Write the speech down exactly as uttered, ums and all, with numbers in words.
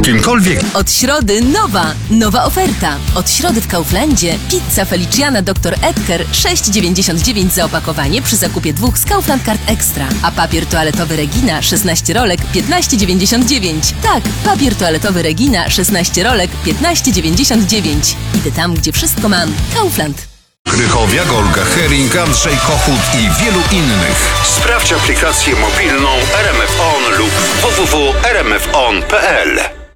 kimkolwiek. Od środy nowa, nowa oferta. Od środy w Kauflandzie pizza Feliciana doktor Edgar sześć dziewięćdziesiąt dziewięć za opakowanie przy zakupie dwóch z Kaufland Card Extra. A papier toaletowy Regina szesnaście rolek piętnaście dziewięćdziesiąt dziewięć. Tak, papier toaletowy Regina szesnaście rolek piętnaście dziewięćdziesiąt dziewięć. Idę tam, gdzie wszystko mam. Kaufland. Krychowia, Olga Hering, Andrzej Kochut i wielu innych. Sprawdź aplikację mobilną R M F On lub w w w kropka r m f on kropka p l.